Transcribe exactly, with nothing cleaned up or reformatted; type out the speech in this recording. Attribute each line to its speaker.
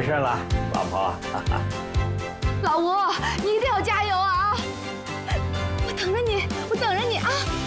Speaker 1: 没事了，老婆。
Speaker 2: 老吴，你一定要加油啊！我等着你，我等着你啊！